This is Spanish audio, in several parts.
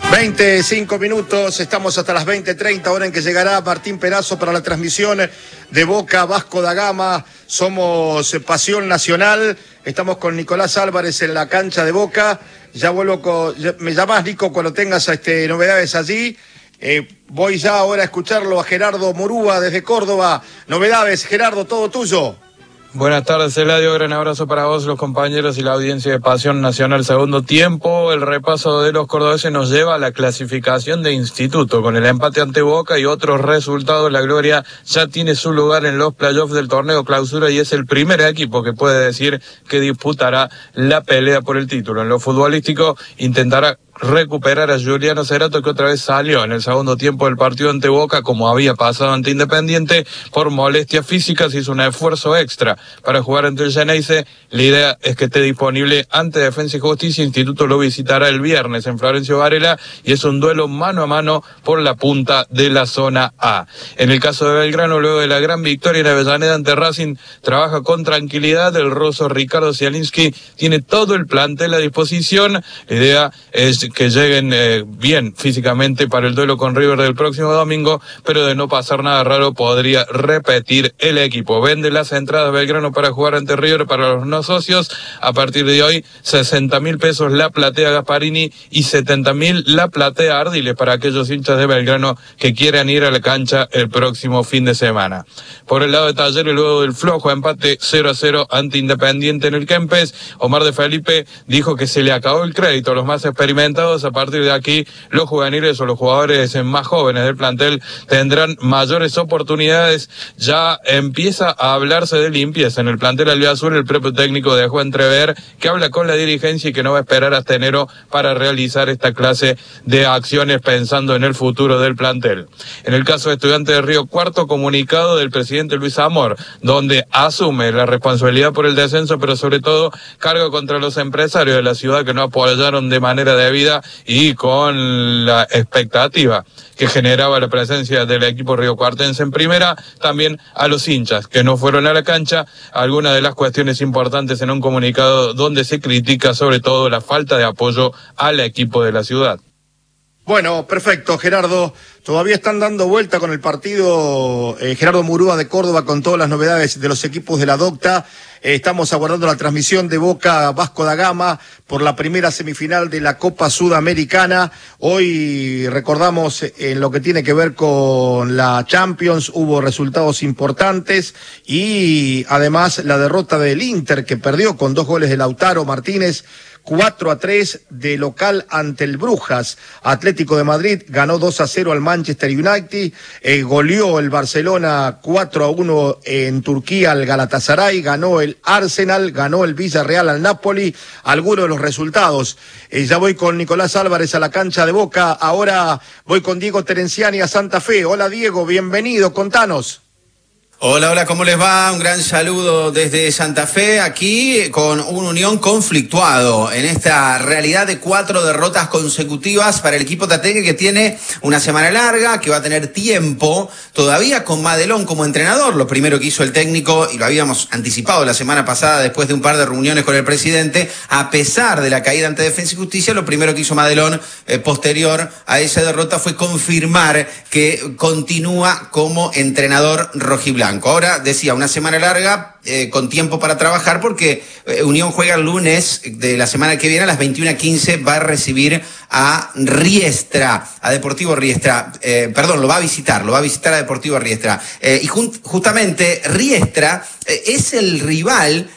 25 minutos, estamos hasta las 20:30, hora en que llegará Martín Perazo para la transmisión de Boca Vasco da Gama. Somos Pasión Nacional, estamos con Nicolás Álvarez en la cancha de Boca. Ya vuelvo me llamás, Nico, cuando tengas novedades allí. Voy ya ahora a escucharlo a Gerardo Murúa desde Córdoba. Novedades, Gerardo, todo tuyo. Buenas tardes, Eladio, gran abrazo para vos, los compañeros y la audiencia de Pasión Nacional. Segundo tiempo, el repaso de los cordobeses nos lleva a la clasificación de instituto. Con el empate ante Boca y otros resultados, la Gloria ya tiene su lugar en los playoffs del torneo clausura y es el primer equipo que puede decir que disputará la pelea por el título. En lo futbolístico, intentará recuperar a Juliano Cerato, que otra vez salió en el segundo tiempo del partido ante Boca, como había pasado ante Independiente, por molestias físicas. Hizo un esfuerzo extra para jugar ante el Geneise. La idea es que esté disponible ante Defensa y Justicia. Instituto lo visitará el viernes en Florencio Varela y es un duelo mano a mano por la punta de la zona A. En el caso de Belgrano, luego de la gran victoria en Avellaneda ante Racing, trabaja con tranquilidad. El ruso Ricardo Zielinski tiene todo el plantel a disposición. La idea es que lleguen bien físicamente para el duelo con River del próximo domingo, pero de no pasar nada raro podría repetir el equipo. Vende las entradas Belgrano para jugar ante River para los no socios. A partir de hoy, 60.000 pesos la platea Gasparini y 70.000 la platea Ardiles para aquellos hinchas de Belgrano que quieran ir a la cancha el próximo fin de semana. Por el lado de Talleres, luego del flojo empate 0-0 ante Independiente en el Kempes, Omar de Felipe dijo que se le acabó el crédito a los más experimentados. A partir de aquí, los juveniles o los jugadores más jóvenes del plantel tendrán mayores oportunidades. Ya empieza a hablarse de limpieza en el plantel albiazul. El propio técnico dejó entrever que habla con la dirigencia y que no va a esperar hasta enero para realizar esta clase de acciones pensando en el futuro del plantel. En el caso de Estudiantes de Río Cuarto, comunicado del presidente Luis Amor, donde asume la responsabilidad por el descenso, pero sobre todo carga contra los empresarios de la ciudad que no apoyaron de manera debida y con la expectativa que generaba la presencia del equipo riocuartense en primera, también a los hinchas que no fueron a la cancha. Algunas de las cuestiones importantes en un comunicado donde se critica sobre todo la falta de apoyo al equipo de la ciudad. Bueno, perfecto, Gerardo. Todavía están dando vuelta con el partido Gerardo Murúa de Córdoba con todas las novedades de los equipos de la Docta. Estamos aguardando la transmisión de Boca Vasco da Gama por la primera semifinal de la Copa Sudamericana. Hoy recordamos en lo que tiene que ver con la Champions, hubo resultados importantes y además la derrota del Inter, que perdió con 2 goles de Lautaro Martínez, 4-3 de local ante el Brujas. Atlético de Madrid ganó 2-0 al Manchester United, goleó el Barcelona 4-1 en Turquía al Galatasaray, ganó el Arsenal, ganó el Villarreal al Napoli. Algunos de los resultados. Ya voy con Nicolás Álvarez a la cancha de Boca, ahora voy con Diego Terenciani a Santa Fe. Hola Diego, bienvenido, contanos. Hola, ¿cómo les va? Un gran saludo desde Santa Fe, aquí con un Unión conflictuado en esta realidad de 4 derrotas consecutivas para el equipo tatengue, que tiene una semana larga, que va a tener tiempo todavía con Madelón como entrenador. Lo primero que hizo el técnico, y lo habíamos anticipado la semana pasada después de un par de reuniones con el presidente, a pesar de la caída ante Defensa y Justicia, lo primero que hizo Madelón posterior a esa derrota fue confirmar que continúa como entrenador rojiblanco. Ahora, decía, una semana larga, con tiempo para trabajar, porque Unión juega el lunes de la semana que viene a las 21:15, va a recibir a Riestra, a Deportivo Riestra, lo va a visitar a Deportivo Riestra. Y justamente Riestra es el rival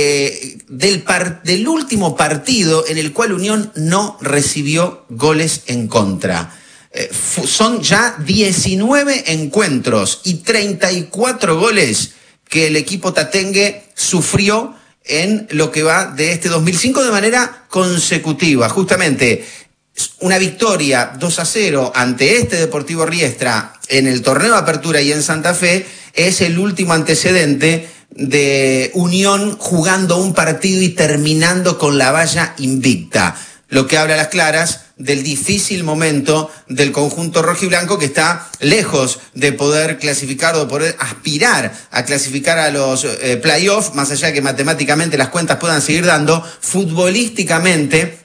del último partido en el cual Unión no recibió goles en contra. Son ya 19 encuentros y 34 goles que el equipo tatengue sufrió en lo que va de este 2005 de manera consecutiva. Justamente una victoria 2-0 ante este Deportivo Riestra en el torneo de Apertura y en Santa Fe es el último antecedente de Unión jugando un partido y terminando con la valla invicta, lo que habla a las claras del difícil momento del conjunto rojiblanco, que está lejos de poder clasificar o de poder aspirar a clasificar a los playoffs, más allá de que matemáticamente las cuentas puedan seguir dando. Futbolísticamente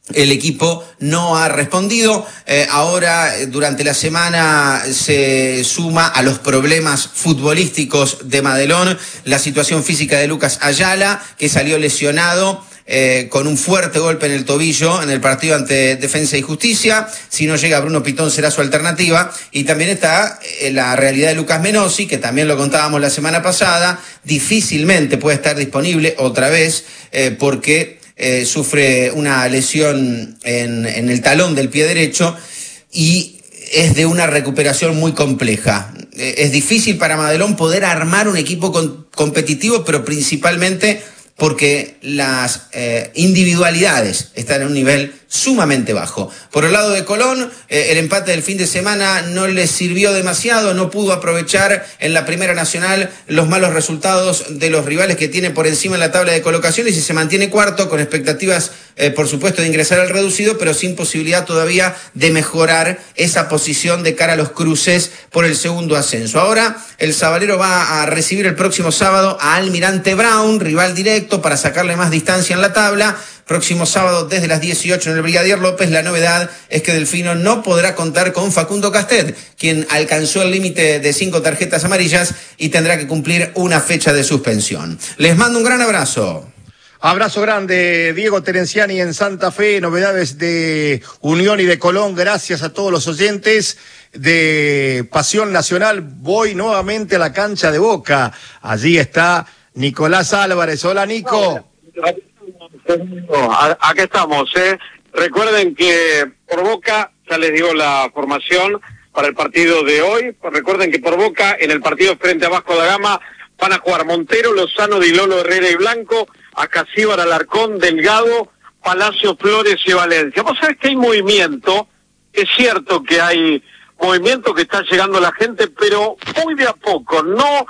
el equipo no ha respondido. Ahora, durante la semana, se suma a los problemas futbolísticos de Madelón la situación física de Lucas Ayala, que salió lesionado con un fuerte golpe en el tobillo en el partido ante Defensa y Justicia. Si no llega Bruno Pitón, será su alternativa. Y también está la realidad de Lucas Menossi, que también lo contábamos la semana pasada. Difícilmente puede estar disponible otra vez porque sufre una lesión en el talón del pie derecho y es de una recuperación muy compleja. Es difícil para Madelón poder armar un equipo competitivo, pero principalmente porque las individualidades están en un nivel sumamente bajo. Por el lado de Colón, el empate del fin de semana no le sirvió demasiado, no pudo aprovechar en la Primera Nacional los malos resultados de los rivales que tiene por encima en la tabla de colocaciones y se mantiene cuarto con expectativas, por supuesto, de ingresar al reducido, pero sin posibilidad todavía de mejorar esa posición de cara a los cruces por el segundo ascenso. Ahora, el Sabalero va a recibir el próximo sábado a Almirante Brown, rival directo, para sacarle más distancia en la tabla. Próximo sábado desde las 18 en el Brigadier López. La novedad es que Delfino no podrá contar con Facundo Castet, quien alcanzó el límite de 5 tarjetas amarillas y tendrá que cumplir una fecha de suspensión. Les mando un gran abrazo. Abrazo grande, Diego Terenciani en Santa Fe, novedades de Unión y de Colón, gracias a todos los oyentes de Pasión Nacional. Voy nuevamente a la cancha de Boca, allí está Nicolás Álvarez. Hola, Nico. Aquí estamos, Recuerden que por Boca, ya les digo la formación para el partido de hoy. Recuerden que por Boca, en el partido frente a Vasco da Gama, van a jugar Montero, Lozano, Di Lolo, Herrera y Blanco, Acasíbar, Alarcón, Delgado, Palacio, Flores y Valencia. Vos sabés que hay movimiento, es cierto que hay movimiento, que está llegando la gente, pero muy de a poco, no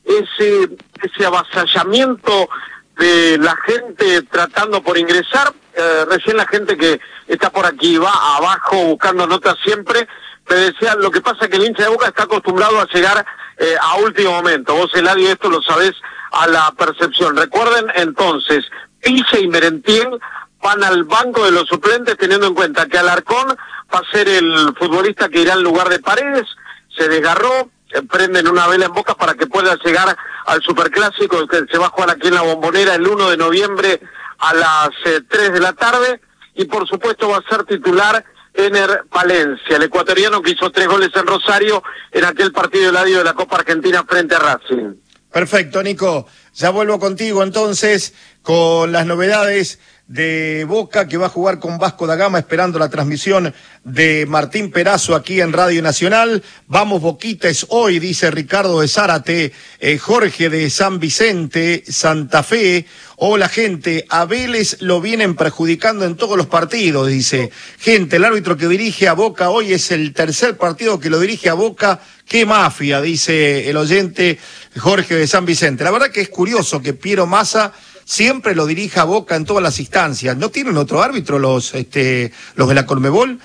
ese avasallamiento de la gente tratando por ingresar. Recién la gente que está por aquí va abajo buscando notas siempre, me decía, lo que pasa es que el hincha de Boca está acostumbrado a llegar a último momento. Vos, Eladio, esto lo sabés a la percepción. Recuerden entonces, Pise y Merentiel van al banco de los suplentes, teniendo en cuenta que Alarcón va a ser el futbolista que irá en lugar de Paredes. Se desgarró, prenden una vela en Boca para que pueda llegar al Superclásico, que se va a jugar aquí en la Bombonera el 1 de noviembre a las 3 de la tarde, y por supuesto va a ser titular Ener Valencia, el ecuatoriano que hizo 3 goles en Rosario en aquel partido de la Copa Argentina frente a Racing. Perfecto, Nico. Ya vuelvo contigo entonces con las novedades de Boca, que va a jugar con Vasco da Gama, esperando la transmisión de Martín Perazo aquí en Radio Nacional. Vamos, Boquita, es hoy, dice Ricardo de Zárate, Jorge de San Vicente, Santa Fe. Hola, gente, a Vélez lo vienen perjudicando en todos los partidos, dice. Gente, el árbitro que dirige a Boca hoy es el tercer partido que lo dirige a Boca. ¡Qué mafia!, dice el oyente Jorge de San Vicente. La verdad que es curioso que Piero Massa siempre lo dirija a Boca en todas las instancias. ¿No tienen otro árbitro los de la Conmebol?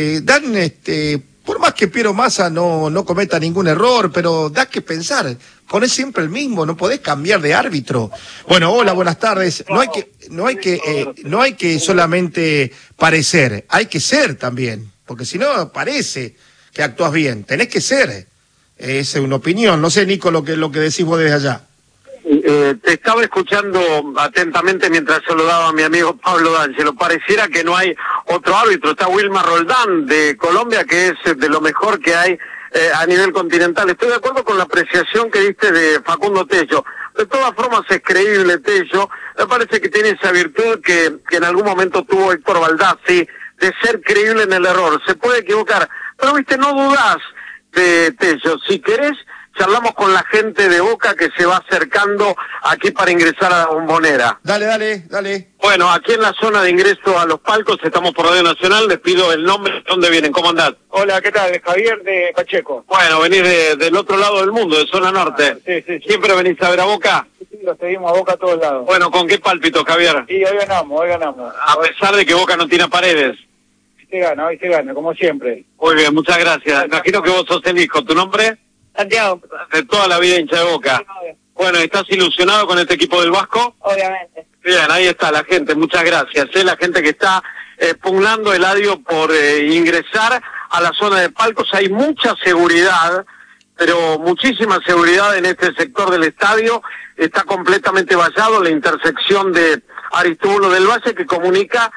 Por más que Piero Massa no cometa ningún error, pero da que pensar. Ponés siempre el mismo, no podés cambiar de árbitro. Bueno, hola, buenas tardes. No hay que solamente parecer, hay que ser también, porque si no parece que actúas bien, tenés que ser. Es una opinión. No sé, Nico, lo que decís vos desde allá. Te estaba escuchando atentamente mientras saludaba a mi amigo Pablo D'Angelo. Pareciera que no hay otro árbitro. Está Wilmar Roldán de Colombia, que es de lo mejor que hay a nivel continental. Estoy de acuerdo con la apreciación que diste de Facundo Tello. De todas formas es creíble Tello. Me parece que tiene esa virtud que en algún momento tuvo Héctor Baldassi, de ser creíble en el error. Se puede equivocar, pero viste, no dudás de Tello. Si querés, charlamos con la gente de Boca que se va acercando aquí para ingresar a la Bombonera. Dale. Bueno, aquí en la zona de ingreso a los palcos, estamos por Radio Nacional, les pido el nombre, ¿dónde vienen? ¿Cómo andás? Hola, ¿qué tal? Javier de Pacheco. Bueno, venís del otro lado del mundo, de zona norte. Sí. ¿Siempre venís a ver a Boca? Sí, lo seguimos a Boca a todos lados. Bueno, ¿con qué pálpito, Javier? Sí, hoy ganamos. A pesar de que Boca no tiene Paredes. Hoy se gana, como siempre. Muy bien, muchas gracias. Imagino que vos sos el hijo. ¿Tu nombre? Santiago. De toda la vida hincha de Boca. Bueno, ¿estás ilusionado con este equipo del Vasco? Obviamente. Bien, ahí está la gente, muchas gracias. La gente que está pugnando, Eladio, por ingresar a la zona de palcos. Hay mucha seguridad, pero muchísima seguridad en este sector del estadio. Está completamente vallado la intersección de Aristóbulo del Valle, que comunica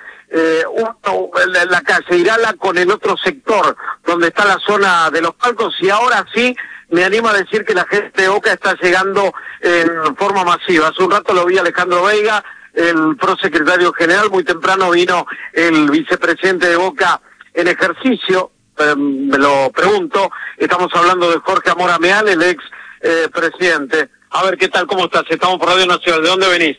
la calle Irala con el otro sector, donde está la zona de los palcos, y ahora sí me animo a decir que la gente de Boca está llegando en forma masiva. Hace un rato lo vi a Alejandro Veiga, el prosecretario general, muy temprano vino el vicepresidente de Boca en ejercicio, me lo pregunto, estamos hablando de Jorge Amor Ameal, el ex presidente. A ver, ¿qué tal? ¿Cómo estás? Estamos por Radio Nacional. ¿De dónde venís?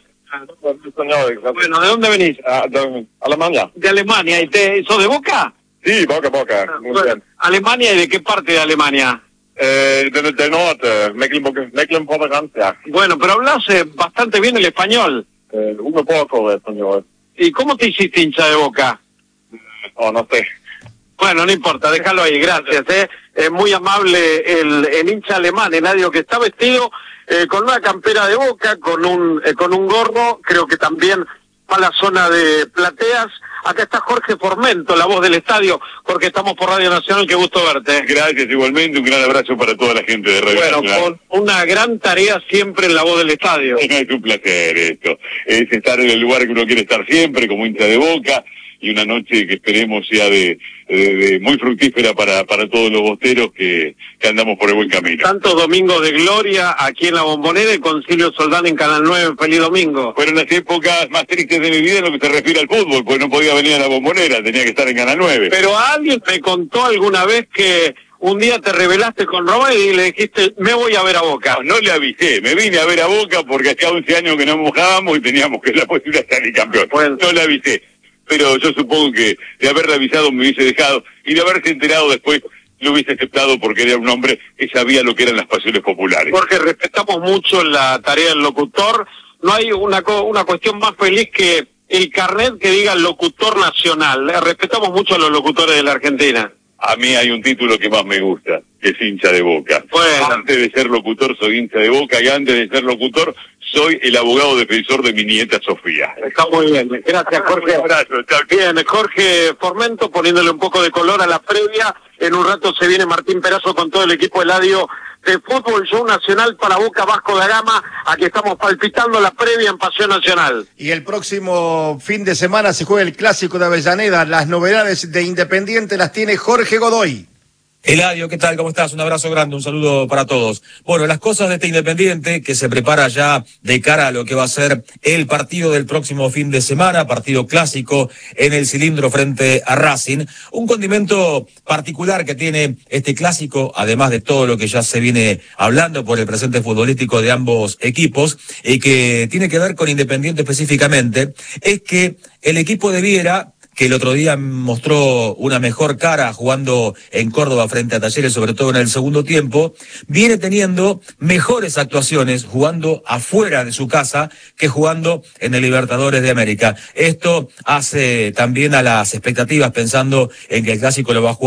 Bueno, ¿de dónde venís? De Alemania. De Alemania. ¿Y sos de Boca? Sí, Boca. Muy bien. ¿Alemania y de qué parte de Alemania? Del norte, Mecklenburg-Vorpommern. Bueno, pero hablas bastante bien el español. Un poco de español. ¿Y cómo te hiciste hincha de Boca? No sé. Bueno, no importa, déjalo ahí, gracias. Muy amable el hincha alemán, Eladio, que está vestido con una campera de Boca, con un gorro, creo que también va a la zona de plateas. Acá está Jorge Formento, la voz del estadio. Jorge, estamos por Radio Nacional, qué gusto verte. Gracias, igualmente, un gran abrazo para toda la gente de Radio Nacional. Bueno, con una gran tarea siempre en la voz del estadio. Es un placer esto, es estar en el lugar que uno quiere estar siempre, como hincha de Boca, y una noche que esperemos sea de muy fructífera para todos los bosteros que andamos por el buen camino. Tantos domingos de gloria aquí en la Bombonera y Concilio Soldán en Canal 9, feliz domingo. Fueron las épocas más tristes de mi vida en lo que se refiere al fútbol, porque no podía venir a la Bombonera, tenía que estar en Canal 9. Pero alguien me contó alguna vez que un día te rebelaste con Roma y le dijiste, me voy a ver a Boca. No le avisé, me vine a ver a Boca porque hacía 11 años que no mojábamos y teníamos que la posibilidad de salir campeón. Bueno. No le avisé. Pero yo supongo que de haberle avisado me hubiese dejado, y de haberse enterado después lo hubiese aceptado porque era un hombre que sabía lo que eran las pasiones populares. Jorge, respetamos mucho la tarea del locutor. No hay una cuestión más feliz que el carnet que diga locutor nacional. Respetamos mucho a los locutores de la Argentina. A mí hay un título que más me gusta, que es hincha de Boca. Bueno. Antes de ser locutor soy hincha de Boca, y antes de ser locutor soy el abogado defensor de mi nieta Sofía. Está muy bien, gracias Jorge. Un abrazo, chao. Bien, Jorge Formento poniéndole un poco de color a la previa. En un rato se viene Martín Perazo con todo el equipo Eladio de fútbol, show nacional para Boca Vasco da Gama. Aquí estamos palpitando la previa en Pasión Nacional. Y el próximo fin de semana se juega el Clásico de Avellaneda. Las novedades de Independiente las tiene Jorge Godoy. Eladio, ¿qué tal? ¿Cómo estás? Un abrazo grande, un saludo para todos. Bueno, las cosas de este Independiente que se prepara ya de cara a lo que va a ser el partido del próximo fin de semana, partido clásico en el Cilindro frente a Racing. Un condimento particular que tiene este clásico, además de todo lo que ya se viene hablando por el presente futbolístico de ambos equipos, y que tiene que ver con Independiente específicamente, es que el equipo de Viera, que el otro día mostró una mejor cara jugando en Córdoba frente a Talleres, sobre todo en el segundo tiempo, viene teniendo mejores actuaciones jugando afuera de su casa que jugando en el Libertadores de América. Esto hace también a las expectativas, pensando en que el clásico lo va a jugar